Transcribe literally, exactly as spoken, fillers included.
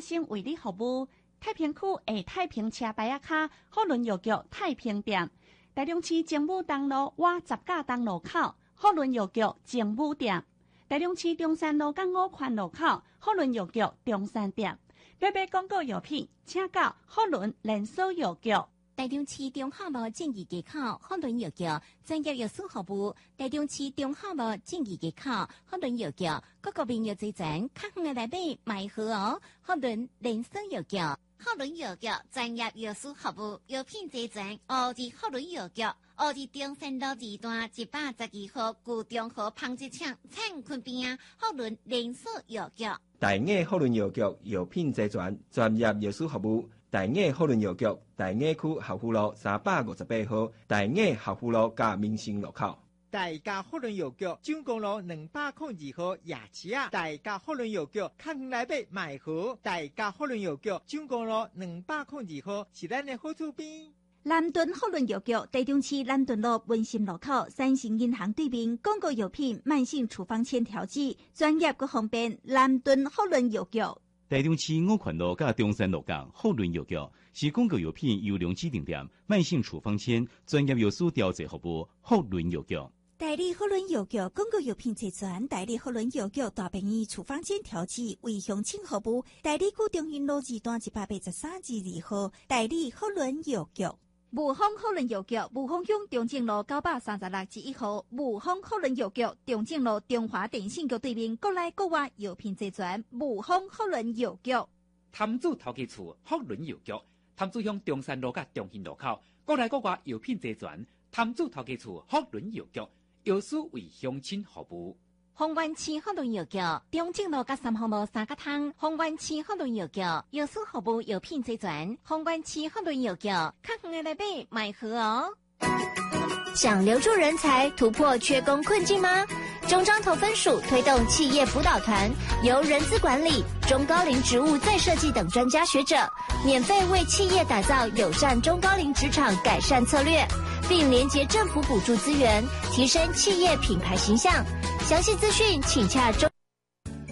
姓为你服务。太平区下太平车牌仔卡福伦药局太平店，台中市政府东路外十架东路口福伦药局政府店，台中市中山路港五环路口福伦药局中山店。要买广告药品，请到福伦连锁药局。 台中市中华路正义街口福伦药局专业药师服务。台中市中华路正义街口福伦药局各个病药齐全，较远的来买买好哦。福伦连锁药局。福伦药局专业药师服务，药品齐全。奥治福伦药局，奥治中山路二段一百十二号旧中和纺织厂产坤边啊。福伦连锁药局。 大雅福伦药局药品齐全，专业药师服务。大雅福伦药局，大雅区校府路三百五十八号，大雅校府路甲民生路口。 大家福伦药局蔣公路两百零二号夜市啊！大家福伦药局较远来买买好。大家福伦药局蔣公路两百零二号是咱的好厝边。 南屯福伦药局台中市南屯路文心路口三星银行对面，广告药品慢性处方签调剂，专业佮方便。南屯福伦药局。 台中市五环路甲中山路港福伦药局是广告药品优良指定店，慢性处方签专业药师调剂服务。福伦药局。 代理福伦药局广告药品齐全，代理福伦药局大便宜处方签调剂为乡亲服务。代理古中云路二段一百八十三至二号，代理福伦药局。雾峰福伦药局，雾峰乡中正路九百三十六至一号，雾峰福伦药局中正路中华电信局对面，国内国外药品齐全。雾峰福伦药局。 潭子头家厝福伦药局，潭子乡中山路甲中兴路口，国内国外药品齐全。潭子头家厝福伦药局。药师为乡亲服务。 丰原市福伦药局中正路甲三号路三角汤。丰原市福伦药局药师服务，药品齐全。丰原市福伦药局较远的来买买好哦。 想留住人才，突破缺工困境吗？中彰投分署推动企业辅导团，由人资管理、中高龄职务再设计等专家学者，免费为企业打造友善中高龄职场改善策略，并连结政府补助资源，提升企业品牌形象。详细资讯请洽中。